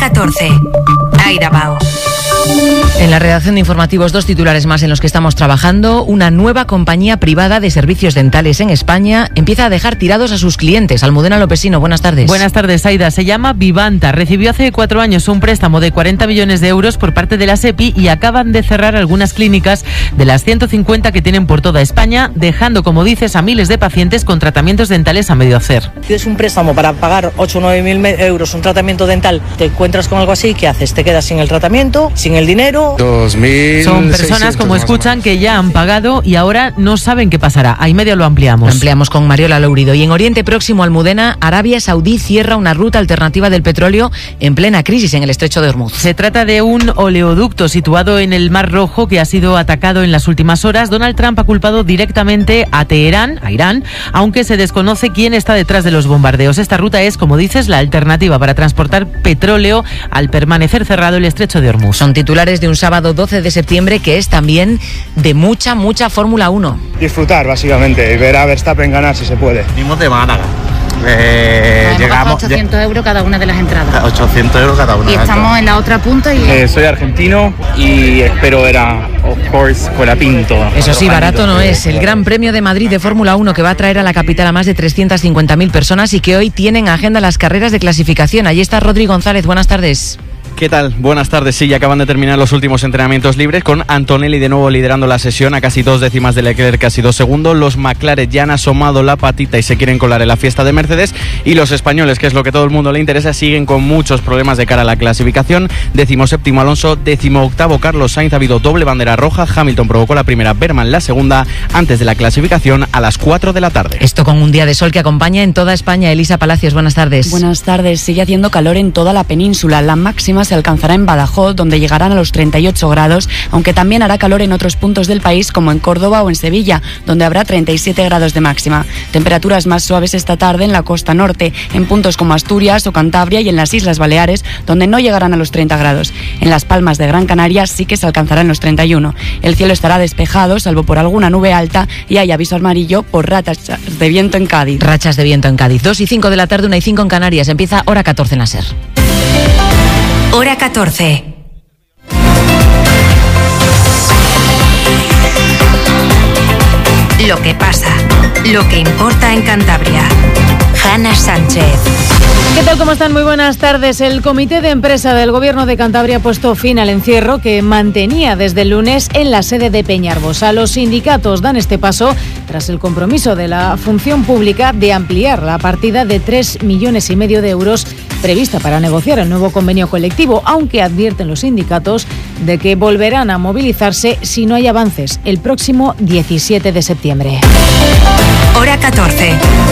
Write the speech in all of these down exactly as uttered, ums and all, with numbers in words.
catorce. Aida Bao. En la redacción de informativos, dos titulares más en los que estamos trabajando. Una nueva compañía privada de servicios dentales en España empieza a dejar tirados a sus clientes. Almudena Lopesino, buenas tardes. Buenas tardes, Aida. Se llama Vivanta. Recibió hace cuatro años un préstamo de cuarenta millones de euros por parte de la SEPI y acaban de cerrar algunas clínicas de las ciento cincuenta que tienen por toda España, dejando, como dices, a miles de pacientes con tratamientos dentales a medio hacer. Es un préstamo para pagar ocho o nueve mil euros un tratamiento dental. Te encuentras con algo así, ¿qué haces? Te quedas sin el tratamiento, sin el dinero. dos mil Son personas, como escuchan, que ya han pagado y ahora no saben qué pasará. A y media lo ampliamos. Lo ampliamos con Mariola Lourido. Y en Oriente Próximo, Almudena, Arabia Saudí cierra una ruta alternativa del petróleo en plena crisis en el estrecho de Hormuz. Se trata de un oleoducto situado en el Mar Rojo que ha sido atacado en las últimas horas. Donald Trump ha culpado directamente a Teherán, a Irán, aunque se desconoce quién está detrás de los bombardeos. Esta ruta es, como dices, la alternativa para transportar petróleo al permanecer cerrado el estrecho de Hormuz. Son titulares de un sábado doce de septiembre que es también de mucha, mucha Fórmula uno. Disfrutar, básicamente, y ver a Verstappen ganar si se puede. Venimos de Málaga. Eh, llegamos ochocientos euros cada una de las entradas. ochocientos euros cada una. Y estamos en la otra punta y... Eh, soy argentino y espero ver a, of course, Colapinto. Eso sí, barato no es. El Gran Premio de Madrid de Fórmula uno que va a traer a la capital a más de trescientas cincuenta mil personas y que hoy tienen agenda las carreras de clasificación. Allí está Rodri González. Buenas tardes. ¿Qué tal? Buenas tardes. Sí, ya acaban de terminar los últimos entrenamientos libres con Antonelli de nuevo liderando la sesión a casi dos décimas de Leclerc, casi dos segundos. Los McLaren ya han asomado la patita y se quieren colar en la fiesta de Mercedes. Y los españoles, que es lo que todo el mundo le interesa, siguen con muchos problemas de cara a la clasificación. Décimo séptimo Alonso, décimo octavo Carlos Sainz. Ha habido doble bandera roja. Hamilton provocó la primera, Berman la segunda, antes de la clasificación a las cuatro de la tarde. Esto con un día de sol que acompaña en toda España. Elisa Palacios, buenas tardes. Buenas tardes. Sigue haciendo calor en toda la península. La máxima se alcanzará en Badajoz, donde llegarán a los treinta y ocho grados, aunque también hará calor en otros puntos del país, como en Córdoba o en Sevilla, donde habrá treinta y siete grados de máxima. Temperaturas más suaves esta tarde en la costa norte, en puntos como Asturias o Cantabria y en las Islas Baleares, donde no llegarán a los treinta grados. En Las Palmas de Gran Canaria sí que se alcanzarán los treinta y uno. El cielo estará despejado, salvo por alguna nube alta, y hay aviso amarillo por rachas de viento en Cádiz. Rachas de viento en Cádiz. dos y cinco de la tarde, una y cinco en Canarias. Empieza Hora catorce en la SER. Hora catorce. Lo que pasa, lo que importa en Cantabria. Hanna Sánchez. ¿Qué tal? ¿Cómo están? Muy buenas tardes. El Comité de Empresa del Gobierno de Cantabria ha puesto fin al encierro que mantenía desde el lunes en la sede de Peñarbosa. Los sindicatos dan este paso tras el compromiso de la función pública de ampliar la partida de tres millones y medio de euros prevista para negociar el nuevo convenio colectivo, aunque advierten los sindicatos de que volverán a movilizarse si no hay avances el próximo diecisiete de septiembre. Hora catorce.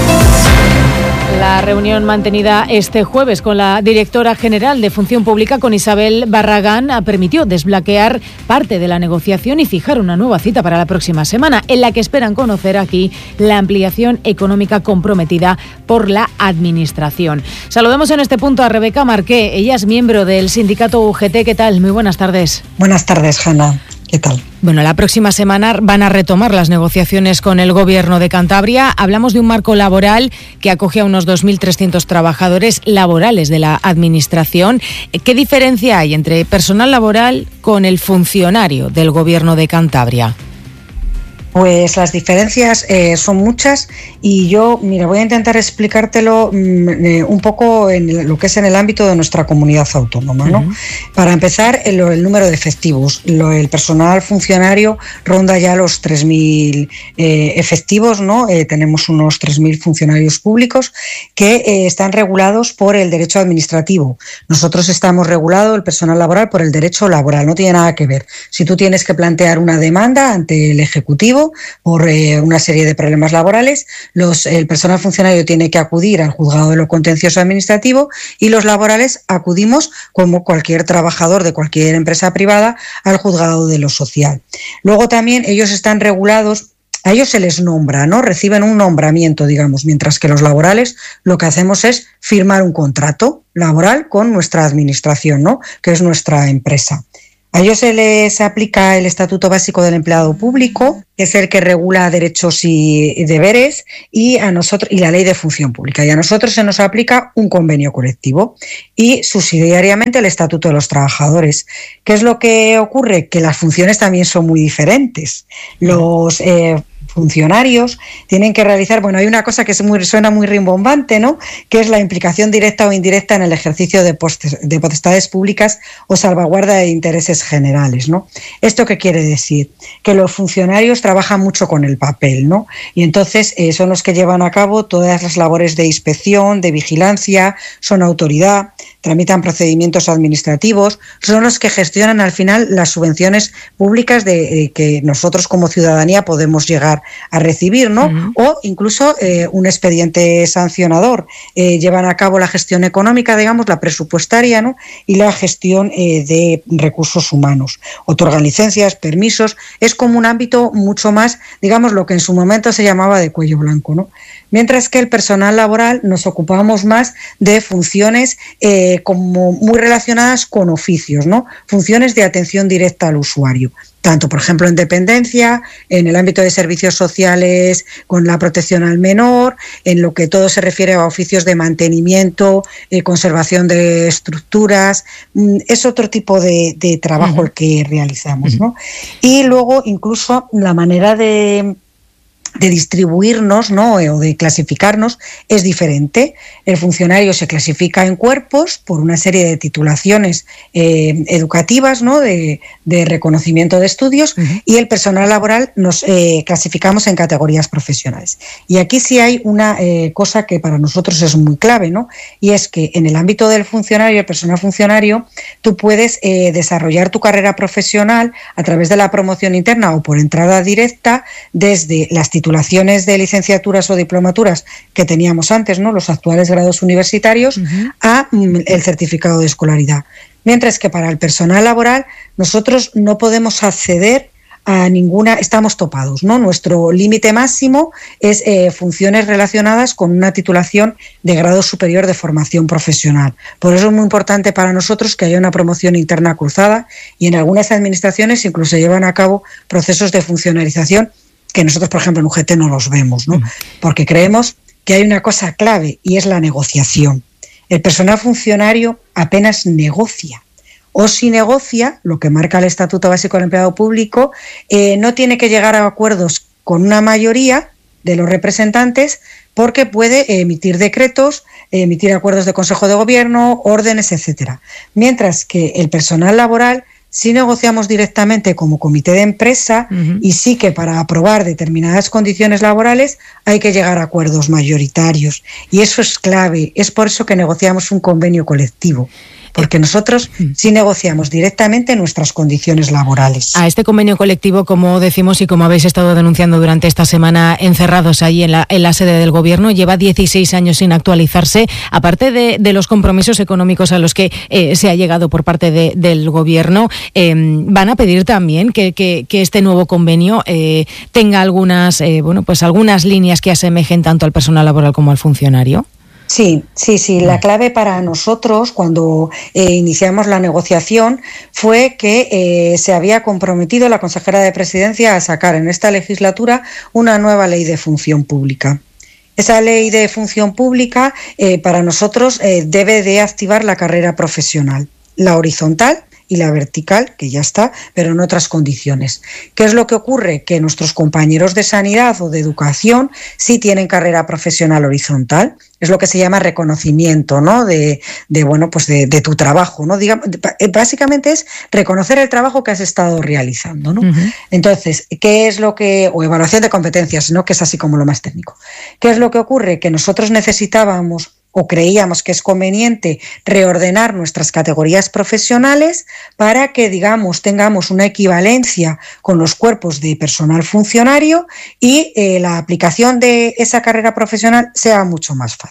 La reunión mantenida este jueves con la directora general de Función Pública, con Isabel Barragán, permitió desbloquear parte de la negociación y fijar una nueva cita para la próxima semana, en la que esperan conocer aquí la ampliación económica comprometida por la Administración. Saludemos en este punto a Rebeca Marqué. Ella es miembro del sindicato U G T. ¿Qué tal? Muy buenas tardes. Buenas tardes, Hanna. ¿Qué tal? Bueno, la próxima semana van a retomar las negociaciones con el Gobierno de Cantabria. Hablamos de un marco laboral que acoge a unos dos mil trescientos trabajadores laborales de la Administración. ¿Qué diferencia hay entre personal laboral con el funcionario del Gobierno de Cantabria? Pues las diferencias eh, son muchas y yo, mira, voy a intentar explicártelo mm, eh, un poco en el, lo que es en el ámbito de nuestra comunidad autónoma, ¿no? Uh-huh. Para empezar, el, el número de efectivos. Lo, el personal funcionario ronda ya los tres mil eh, efectivos, ¿no? Eh, tenemos unos tres mil funcionarios públicos que eh, están regulados por el derecho administrativo. Nosotros estamos regulados, el personal laboral, por el derecho laboral. No tiene nada que ver. Si tú tienes que plantear una demanda ante el Ejecutivo por eh, una serie de problemas laborales, los, el personal funcionario tiene que acudir al juzgado de lo contencioso administrativo y los laborales acudimos, como cualquier trabajador de cualquier empresa privada, al juzgado de lo social. Luego también ellos están regulados, a ellos se les nombra, ¿no? Reciben un nombramiento, digamos, mientras que los laborales lo que hacemos es firmar un contrato laboral con nuestra administración, ¿no? Que es nuestra empresa. A ellos se les aplica el Estatuto Básico del Empleado Público, que es el que regula derechos y deberes, y a nosotros y la Ley de Función Pública. Y a nosotros se nos aplica un convenio colectivo y subsidiariamente el Estatuto de los Trabajadores. ¿Qué es lo que ocurre? Que las funciones también son muy diferentes. Los eh, funcionarios tienen que realizar, bueno, hay una cosa que es muy, suena muy rimbombante, ¿no?, que es la implicación directa o indirecta en el ejercicio de, postes, de potestades públicas o salvaguarda de intereses generales, ¿no? ¿Esto qué quiere decir? Que los funcionarios trabajan mucho con el papel, ¿no? Y entonces eh, son los que llevan a cabo todas las labores de inspección, de vigilancia, son autoridad, tramitan procedimientos administrativos, son los que gestionan al final las subvenciones públicas de eh, que nosotros como ciudadanía podemos llegar a recibir, ¿no? Uh-huh. O incluso eh, un expediente sancionador. Eh, llevan a cabo la gestión económica, digamos, la presupuestaria, ¿no?, y la gestión eh, de recursos humanos. Otorgan licencias, permisos, es como un ámbito mucho más, digamos, lo que en su momento se llamaba de cuello blanco, ¿no? Mientras que el personal laboral nos ocupamos más de funciones eh, como muy relacionadas con oficios, ¿no? Funciones de atención directa al usuario, tanto, por ejemplo, en dependencia, en el ámbito de servicios sociales, con la protección al menor, en lo que todo se refiere a oficios de mantenimiento, eh, conservación de estructuras, mm, es otro tipo de, de trabajo uh-huh. el que realizamos, ¿no? Y luego incluso la manera de... de distribuirnos, ¿no?, o de clasificarnos es diferente. El funcionario se clasifica en cuerpos por una serie de titulaciones eh, educativas, ¿no?, de, de reconocimiento de estudios, uh-huh. y el personal laboral nos eh, clasificamos en categorías profesionales. Y aquí sí hay una eh, cosa que para nosotros es muy clave, ¿no?, y es que en el ámbito del funcionario, el personal funcionario, tú puedes eh, desarrollar tu carrera profesional a través de la promoción interna o por entrada directa desde las titulaciones titulaciones de licenciaturas o diplomaturas que teníamos antes, ¿no?, los actuales grados universitarios, uh-huh. a mm, el certificado de escolaridad. Mientras que para el personal laboral nosotros no podemos acceder a ninguna, estamos topados, ¿no? Nuestro límite máximo es eh, funciones relacionadas con una titulación de grado superior de formación profesional. Por eso es muy importante para nosotros que haya una promoción interna cruzada, y en algunas administraciones incluso llevan a cabo procesos de funcionarización que nosotros, por ejemplo, en U G T no los vemos, ¿no? Porque creemos que hay una cosa clave y es la negociación. El personal funcionario apenas negocia. O si negocia, lo que marca el Estatuto Básico del Empleado Público, eh, no tiene que llegar a acuerdos con una mayoría de los representantes, porque puede emitir decretos, emitir acuerdos de Consejo de Gobierno, órdenes, etcétera. Mientras que el personal laboral sí negociamos directamente como comité de empresa, uh-huh. y sí que para aprobar determinadas condiciones laborales hay que llegar a acuerdos mayoritarios. Y eso es clave, es por eso que negociamos un convenio colectivo. Porque nosotros sí negociamos directamente nuestras condiciones laborales. A este convenio colectivo, como decimos y como habéis estado denunciando durante esta semana, encerrados allí en la, en la sede del Gobierno, lleva dieciséis años sin actualizarse. Aparte de, de los compromisos económicos a los que eh, se ha llegado por parte de, del Gobierno, eh, van a pedir también que, que, que este nuevo convenio eh, tenga algunas, eh, bueno, pues algunas líneas que asemejen tanto al personal laboral como al funcionario. Sí, sí, sí. La clave para nosotros cuando eh, iniciamos la negociación fue que eh, se había comprometido la consejera de Presidencia a sacar en esta legislatura una nueva ley de función pública. Esa ley de función pública eh, para nosotros eh, debe de activar la carrera profesional, la horizontal y la vertical, que ya está, pero en otras condiciones. ¿Qué es lo que ocurre? Que nuestros compañeros de sanidad o de educación sí tienen carrera profesional horizontal, es lo que se llama reconocimiento, ¿no?, de, de bueno, pues de, de tu trabajo, ¿no? Digamos, básicamente es reconocer el trabajo que has estado realizando, ¿no? Uh-huh. Entonces, ¿qué es lo que, o evaluación de competencias, ¿no?, que es así como lo más técnico? ¿Qué es lo que ocurre? Que nosotros necesitábamos o creíamos que es conveniente reordenar nuestras categorías profesionales para que, digamos, tengamos una equivalencia con los cuerpos de personal funcionario y eh, la aplicación de esa carrera profesional sea mucho más fácil.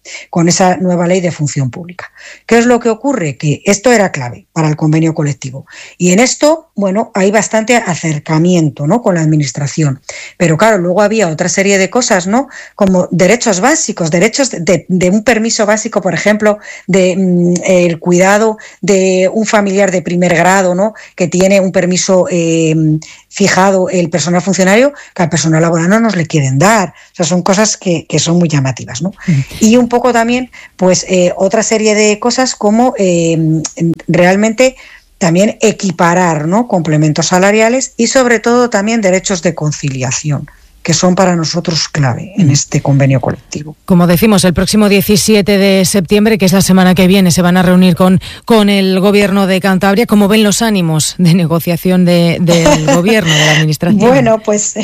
con esa nueva ley de función pública. ¿Qué es lo que ocurre? Que esto era clave para el convenio colectivo. Y en esto, bueno, hay bastante acercamiento, ¿no?, con la administración. Pero claro, luego había otra serie de cosas, ¿no?, como derechos básicos, derechos de, de un permiso básico, por ejemplo, de mm, el cuidado de un familiar de primer grado, ¿no?, que tiene un permiso eh, fijado el personal funcionario, que al personal laboral no nos le quieren dar. O sea, son cosas que, que son muy llamativas, ¿no? Mm. Y un poco también, pues, eh, otra serie de cosas como eh, realmente también equiparar, ¿no?, complementos salariales y sobre todo también derechos de conciliación, que son para nosotros clave en este convenio colectivo. Como decimos, el próximo diecisiete de septiembre, que es la semana que viene, se van a reunir con, con el Gobierno de Cantabria. ¿Cómo ven los ánimos de negociación de, del Gobierno, de la Administración? Bueno, pues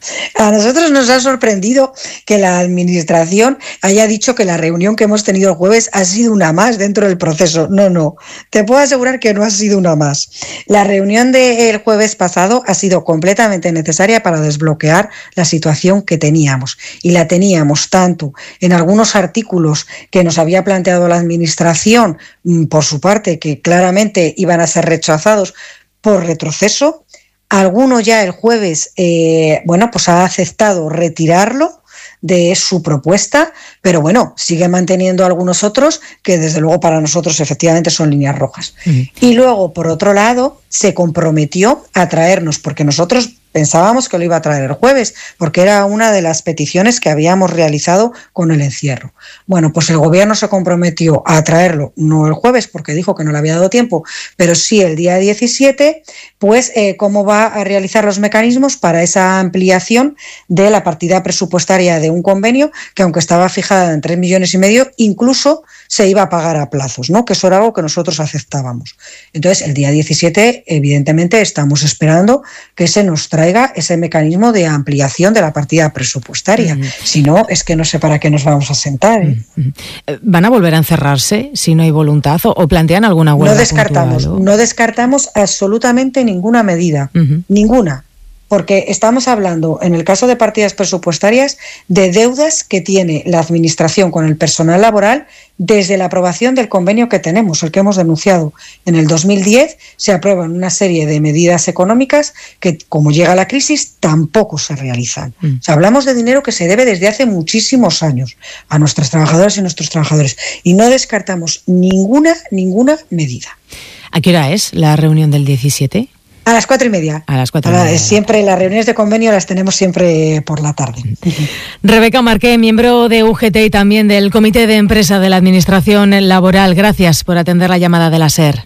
a nosotros nos ha sorprendido que la Administración haya dicho que la reunión que hemos tenido el jueves ha sido una más dentro del proceso. No, no, te puedo asegurar que no ha sido una más. La reunión del jueves pasado ha sido completamente necesaria para desbloquear las situación que teníamos, y la teníamos tanto en algunos artículos que nos había planteado la Administración por su parte, que claramente iban a ser rechazados por retroceso. Alguno ya el jueves eh, bueno, pues ha aceptado retirarlo de su propuesta, pero bueno, sigue manteniendo algunos otros que desde luego para nosotros efectivamente son líneas rojas. Uh-huh. Y luego, por otro lado, se comprometió a traernos, porque nosotros pensábamos que lo iba a traer el jueves, porque era una de las peticiones que habíamos realizado con el encierro. Bueno, pues el Gobierno se comprometió a traerlo, no el jueves, porque dijo que no le había dado tiempo, pero sí el día diecisiete, pues eh, cómo va a realizar los mecanismos para esa ampliación de la partida presupuestaria de un convenio que, aunque estaba fijada en tres millones y medio, incluso se iba a pagar a plazos, ¿no?, que eso era algo que nosotros aceptábamos. Entonces, el día diecisiete, evidentemente, estamos esperando que se nos traiga ese mecanismo de ampliación de la partida presupuestaria. Uh-huh. Si no, es que no sé para qué nos vamos a sentar, ¿eh? Uh-huh. ¿Van a volver a encerrarse si no hay voluntad o, o plantean alguna huelga? No descartamos, puntual, ¿o? no descartamos absolutamente ninguna medida, uh-huh. ninguna. Porque estamos hablando, en el caso de partidas presupuestarias, de deudas que tiene la Administración con el personal laboral desde la aprobación del convenio que tenemos, el que hemos denunciado. En el dos mil diez se aprueban una serie de medidas económicas que, como llega la crisis, tampoco se realizan. Mm. O sea, hablamos de dinero que se debe desde hace muchísimos años a nuestras trabajadoras y nuestros trabajadores, y no descartamos ninguna, ninguna medida. ¿A qué hora es la reunión del diecisiete? A las cuatro y media. A las cuatro y media. Siempre las reuniones de convenio las tenemos siempre por la tarde. Rebeca Marqué, miembro de U G T y también del Comité de Empresa de la Administración Laboral. Gracias por atender la llamada de la SER.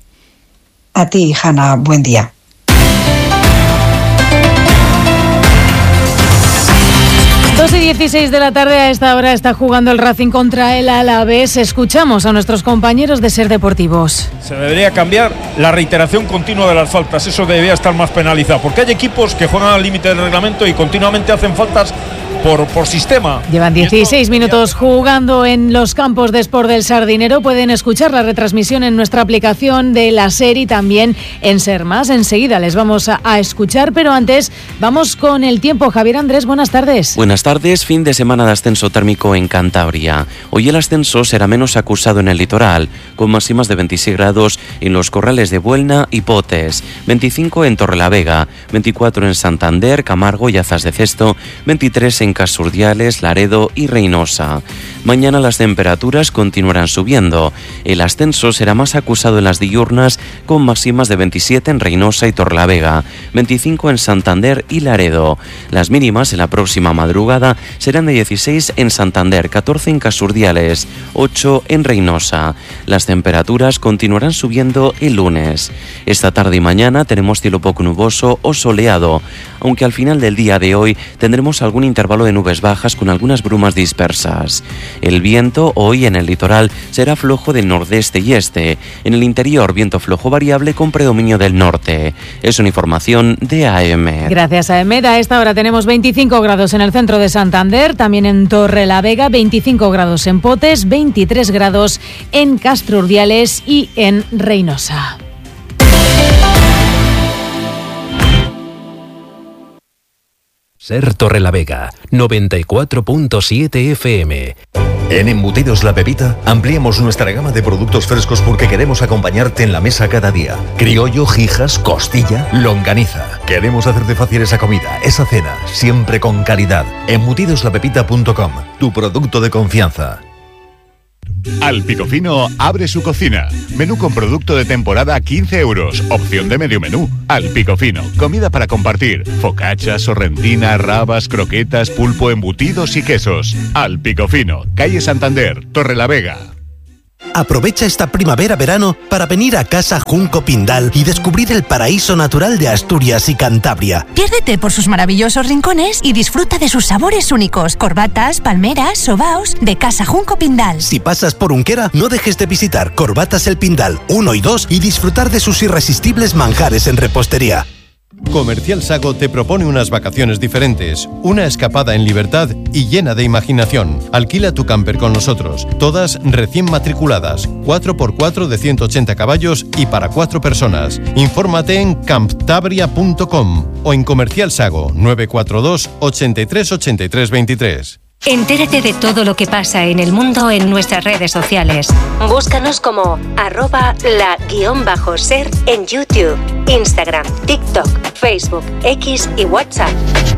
A ti, Hanna. Buen día. dos y dieciséis de la tarde, a esta hora está jugando el Racing contra el Alavés. Escuchamos a nuestros compañeros de SER Deportivos. Se debería cambiar la reiteración continua de las faltas, eso debería estar más penalizado, porque hay equipos que juegan al límite del reglamento y continuamente hacen faltas por, por sistema. Llevan dieciséis minutos jugando en los campos de Sport del Sardinero. Pueden escuchar la retransmisión en nuestra aplicación de la SER y también en SER Más. Enseguida les vamos a, a escuchar, pero antes vamos con el tiempo. Javier Andrés, buenas tardes. Buenas tardes, fin de semana de ascenso térmico en Cantabria. Hoy el ascenso será menos acusado en el litoral, con máximas de veintiséis grados en los Corrales de Buelna y Potes, veinticinco en Torrelavega, veinticuatro en Santander, Camargo y Azas de Cesto, veintitrés en Casurdiales, Laredo y Reynosa. Mañana las temperaturas continuarán subiendo. El ascenso será más acusado en las diurnas, con máximas de veintisiete en Reynosa y Torrelavega, veinticinco en Santander y Laredo. Las mínimas en la próxima madrugada serán de dieciséis en Santander, catorce en Casurdiales, ocho en Reynosa. Las temperaturas continuarán subiendo el lunes. Esta tarde y mañana tenemos cielo poco nuboso o soleado, aunque al final del día de hoy tendremos algún intervalo de nubes bajas con algunas brumas dispersas. El viento hoy en el litoral será flojo del nordeste y este. En el interior, viento flojo variable con predominio del norte. Es una información de A M. Gracias, A M. A esta hora tenemos veinticinco grados en el centro de Santander, también en Torrelavega, veinticinco grados en Potes, veintitrés grados en Castro Urdiales y en Reynosa. Ser Torrelavega, noventa y cuatro punto siete F M. En Embutidos La Pepita ampliamos nuestra gama de productos frescos porque queremos acompañarte en la mesa cada día. Criollo, jijas, costilla, longaniza. Queremos hacerte fácil esa comida, esa cena, siempre con calidad. embutidos la pepita punto com, tu producto de confianza. Alpicofino abre su cocina. Menú con producto de temporada quince euros. Opción de medio menú. Alpicofino. Comida para compartir. Focaccia, sorrentina, rabas, croquetas, pulpo, embutidos y quesos. Alpicofino. Calle Santander, Torrelavega. Aprovecha esta primavera-verano para venir a Casa Junco Pindal y descubrir el paraíso natural de Asturias y Cantabria. Piérdete por sus maravillosos rincones y disfruta de sus sabores únicos. Corbatas, palmeras, sobaos de Casa Junco Pindal. Si pasas por Unquera, no dejes de visitar Corbatas El Pindal uno y dos y disfrutar de sus irresistibles manjares en repostería. Comercial Sago te propone unas vacaciones diferentes, una escapada en libertad y llena de imaginación. Alquila tu camper con nosotros, todas recién matriculadas, cuatro por cuatro de ciento ochenta caballos y para cuatro personas. Infórmate en camptabria punto com o en Comercial Sago nueve cuatro dos, ochenta y tres, ochenta y tres, veintitrés. Entérate de todo lo que pasa en el mundo en nuestras redes sociales. Búscanos como arroba la guión bajo ser en YouTube, Instagram, TikTok, Facebook, X y WhatsApp.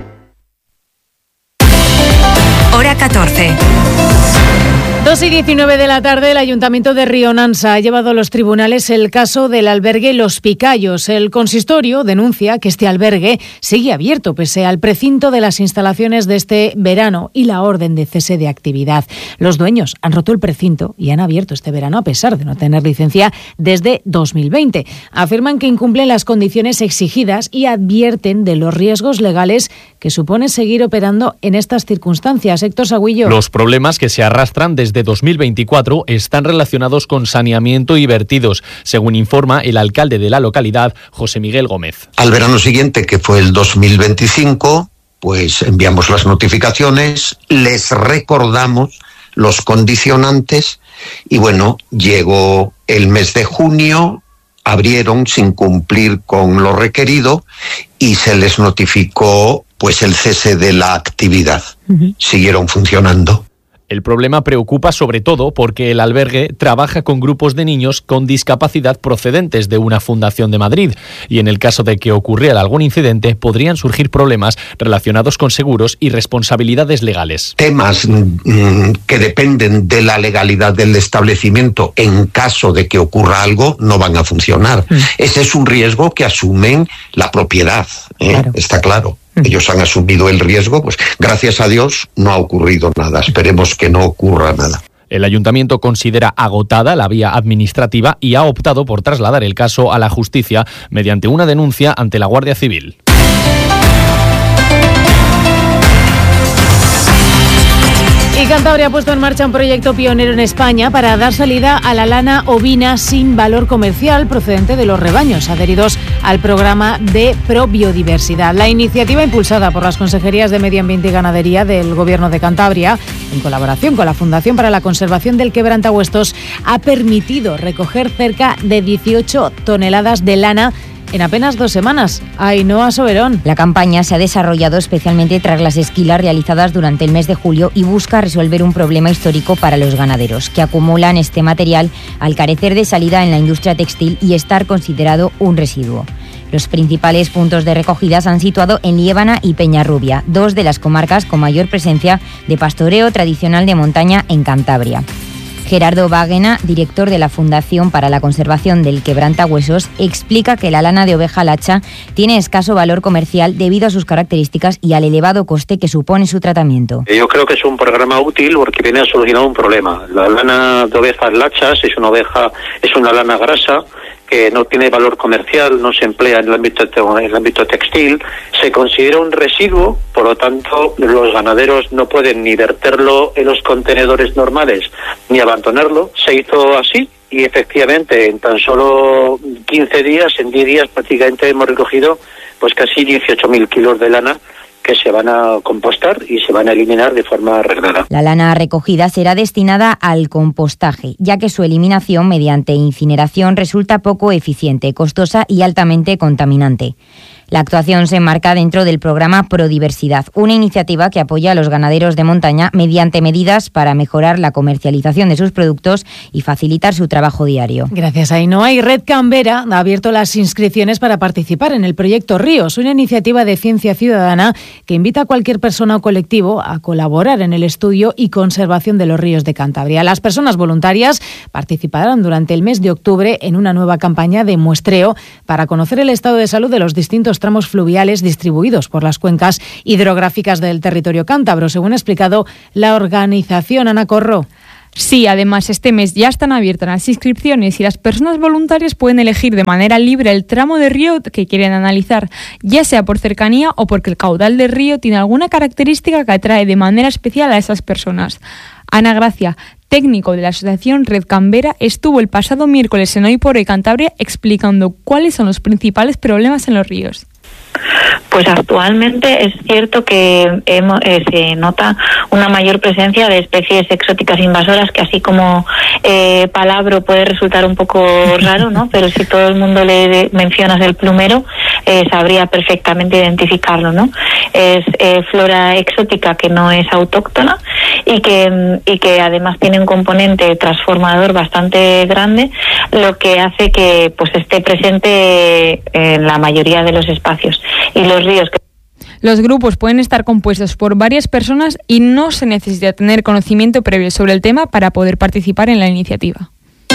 Hora catorce. dos y diecinueve de la tarde, el Ayuntamiento de Rionansa ha llevado a los tribunales el caso del albergue Los Picayos. El consistorio denuncia que este albergue sigue abierto pese al precinto de las instalaciones de este verano y la orden de cese de actividad. Los dueños han roto el precinto y han abierto este verano a pesar de no tener licencia desde dos mil veinte. Afirman que incumplen las condiciones exigidas y advierten de los riesgos legales que supone seguir operando en estas circunstancias. Héctor Sagüillo. Los problemas que se arrastran desde dos mil veinticuatro están relacionados con saneamiento y vertidos, según informa el alcalde de la localidad, José Miguel Gómez. Al verano siguiente, que fue el dos mil veinticinco, pues enviamos las notificaciones, les recordamos los condicionantes y bueno, llegó el mes de junio, abrieron sin cumplir con lo requerido y se les notificó pues el cese de la actividad. Uh-huh. Siguieron funcionando. El problema preocupa sobre todo porque el albergue trabaja con grupos de niños con discapacidad procedentes de una fundación de Madrid y en el caso de que ocurriera algún incidente podrían surgir problemas relacionados con seguros y responsabilidades legales. Temas mmm, que dependen de la legalidad del establecimiento en caso de que ocurra algo no van a funcionar. Mm. Ese es un riesgo que asumen la propiedad, ¿eh? Claro. Está claro. Ellos han asumido el riesgo, pues gracias a Dios no ha ocurrido nada. Esperemos que no ocurra nada. El ayuntamiento considera agotada la vía administrativa y ha optado por trasladar el caso a la justicia mediante una denuncia ante la Guardia Civil. Y Cantabria ha puesto en marcha un proyecto pionero en España para dar salida a la lana ovina sin valor comercial procedente de los rebaños adheridos al programa de Probiodiversidad. La iniciativa, impulsada por las Consejerías de Medio Ambiente y Ganadería del Gobierno de Cantabria, en colaboración con la Fundación para la Conservación del Quebrantahuestos, ha permitido recoger cerca de dieciocho toneladas de lana en apenas dos semanas. Ainhoa Soberón. La campaña se ha desarrollado especialmente tras las esquilas realizadas durante el mes de julio y busca resolver un problema histórico para los ganaderos, que acumulan este material al carecer de salida en la industria textil y estar considerado un residuo. Los principales puntos de recogida se han situado en Liébana y Peñarrubia, dos de las comarcas con mayor presencia de pastoreo tradicional de montaña en Cantabria. Gerardo Báguena, director de la Fundación para la Conservación del Quebrantahuesos, explica que la lana de oveja lacha tiene escaso valor comercial debido a sus características y al elevado coste que supone su tratamiento. Yo creo que es un programa útil porque viene a solucionar un problema. La lana de ovejas lachas es una oveja, es una lana grasa que no tiene valor comercial, no se emplea en el ámbito en el ámbito textil, se considera un residuo, por lo tanto los ganaderos no pueden ni verterlo en los contenedores normales ni abandonarlo. Se hizo así y efectivamente en tan solo quince días, en diez días prácticamente hemos recogido pues casi dieciocho mil kilos de lana que se van a compostar y se van a eliminar de forma reglada. La lana recogida será destinada al compostaje, ya que su eliminación mediante incineración resulta poco eficiente, costosa y altamente contaminante. La actuación se enmarca dentro del programa Prodiversidad, una iniciativa que apoya a los ganaderos de montaña mediante medidas para mejorar la comercialización de sus productos y facilitar su trabajo diario. Gracias, Ainhoa. Y Red Canberra ha abierto las inscripciones para participar en el proyecto Ríos, una iniciativa de ciencia ciudadana que invita a cualquier persona o colectivo a colaborar en el estudio y conservación de los ríos de Cantabria. Las personas voluntarias participarán durante el mes de octubre en una nueva campaña de muestreo para conocer el estado de salud de los distintos tramos fluviales distribuidos por las cuencas hidrográficas del territorio cántabro, según ha explicado la organización. Ana Corro. Sí, además este mes ya están abiertas las inscripciones y las personas voluntarias pueden elegir de manera libre el tramo de río que quieren analizar, ya sea por cercanía o porque el caudal del río tiene alguna característica que atrae de manera especial a esas personas. Ana Gracia, técnico de la asociación Red Canberra, estuvo el pasado miércoles en Hoy por Hoy Cantabria explicando cuáles son los principales problemas en los ríos. Pues actualmente es cierto que hemos, eh, se nota una mayor presencia de especies exóticas invasoras, que así como eh, palabra puede resultar un poco raro, ¿no? Pero si todo el mundo le de, mencionas el plumero, eh, sabría perfectamente identificarlo, ¿no? Es eh, flora exótica que no es autóctona y que, y que además tiene un componente transformador bastante grande, lo que hace que pues esté presente en la mayoría de los espacios. Y los ríos que... Los grupos pueden estar compuestos por varias personas y no se necesita tener conocimiento previo sobre el tema para poder participar en la iniciativa.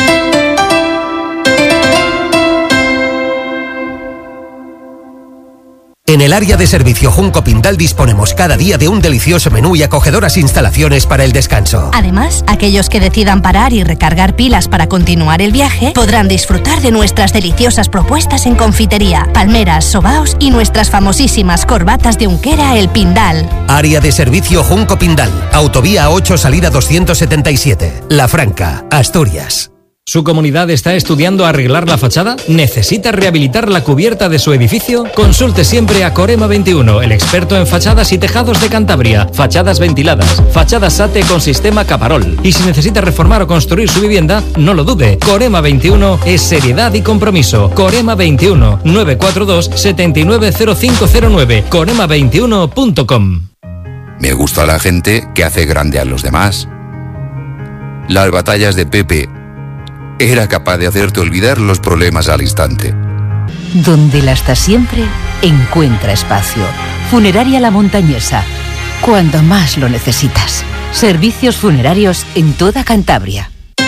En el área de servicio Junco Pindal disponemos cada día de un delicioso menú y acogedoras instalaciones para el descanso. Además, aquellos que decidan parar y recargar pilas para continuar el viaje podrán disfrutar de nuestras deliciosas propuestas en confitería, palmeras, sobaos y nuestras famosísimas corbatas de Unquera El Pindal. Área de servicio Junco Pindal, Autovía ocho, salida doscientos setenta y siete, La Franca, Asturias. ¿Su comunidad está estudiando arreglar la fachada? ¿Necesita rehabilitar la cubierta de su edificio? Consulte siempre a Corema veintiuno, el experto en fachadas y tejados de Cantabria. Fachadas ventiladas, fachadas SATE con sistema Caparol. Y si necesita reformar o construir su vivienda, no lo dude. Corema veintiuno es seriedad y compromiso. Corema veintiuno, nueve cuatro dos, siete nueve cero cinco cero nueve. corema veintiuno punto com. Me gusta la gente que hace grande a los demás. Las batallas de Pepe era capaz de hacerte olvidar los problemas al instante. Donde la está siempre, encuentra espacio. Funeraria La Montañesa. Cuando más lo necesitas. Servicios funerarios en toda Cantabria.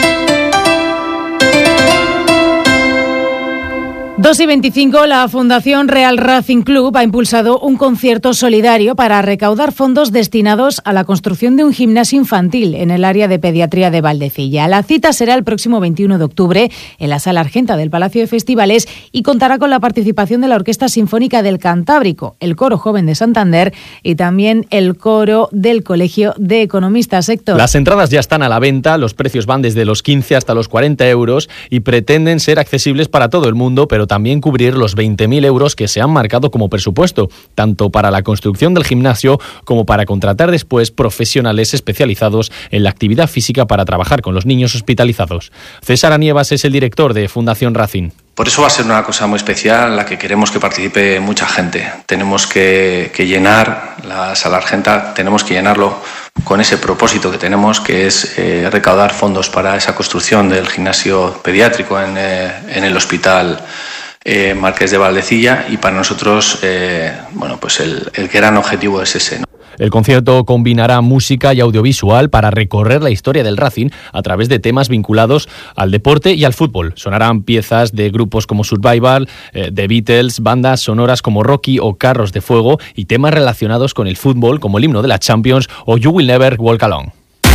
dos y veinticinco, la Fundación Real Racing Club ha impulsado un concierto solidario para recaudar fondos destinados a la construcción de un gimnasio infantil en el área de pediatría de Valdecilla. La cita será el próximo veintiuno de octubre en la Sala Argenta del Palacio de Festivales y contará con la participación de la Orquesta Sinfónica del Cantábrico, el Coro Joven de Santander y también el Coro del Colegio de Economistas. Héctor. Las entradas ya están a la venta, los precios van desde los quince hasta los cuarenta euros y pretenden ser accesibles para todo el mundo, pero también cubrir los veinte mil euros que se han marcado como presupuesto, tanto para la construcción del gimnasio como para contratar después profesionales especializados en la actividad física para trabajar con los niños hospitalizados. César Anievas es el director de Fundación Racing. Por eso va a ser una cosa muy especial en la que queremos que participe mucha gente. Tenemos que, que llenar la Sala Argenta, tenemos que llenarlo con ese propósito que tenemos, que es eh, recaudar fondos para esa construcción del gimnasio pediátrico en, eh, en el hospital Eh, Marqués de Valdecilla, y para nosotros eh, bueno, pues el, el gran objetivo es ese, ¿no? El concierto combinará música y audiovisual para recorrer la historia del Racing a través de temas vinculados al deporte y al fútbol. Sonarán piezas de grupos como Survival, eh, The Beatles, bandas sonoras como Rocky o Carros de Fuego y temas relacionados con el fútbol como el himno de la Champions o You Will Never Walk Alone.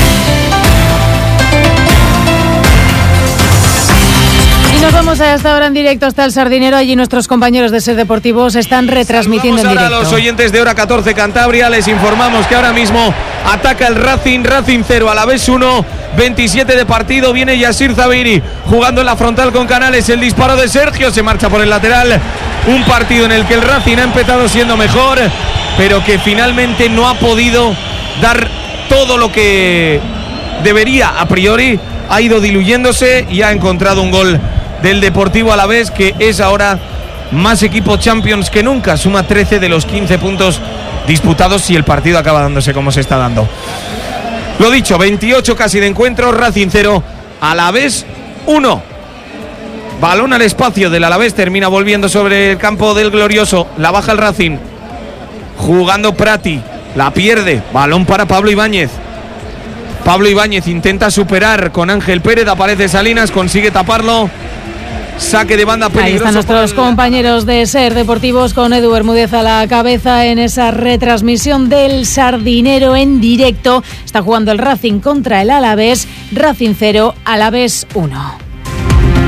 Y nos vamos a esta hora en directo hasta el Sardinero. Allí nuestros compañeros de Ser Deportivos están retransmitiendo en directo. Ahora a los oyentes de Hora catorce Cantabria les informamos que ahora mismo ataca el Racing, Racing cero, Alavés uno, veintisiete de partido. Viene Yassir Zabiri jugando en la frontal con Canales. El disparo de Sergio se marcha por el lateral. Un partido en el que el Racing ha empezado siendo mejor, pero que finalmente no ha podido dar todo lo que debería a priori. Ha ido diluyéndose y ha encontrado un gol del Deportivo Alavés, que es ahora más equipo Champions que nunca, suma trece de los quince puntos disputados si el partido acaba dándose como se está dando. Lo dicho, veintiocho casi de encuentro, Racing cero, Alavés uno. Balón al espacio del Alavés, termina volviendo sobre el campo del Glorioso, la baja el Racing, jugando Prati, la pierde, balón para Pablo Ibáñez. Pablo Ibáñez intenta superar con Ángel Pérez, aparece Salinas, consigue taparlo. Saque de banda peligroso. Ahí están nuestros el... compañeros de SER Deportivos con Edu Bermúdez a la cabeza en esa retransmisión del Sardinero en directo. Está jugando el Racing contra el Alavés. Racing cero, Alavés uno.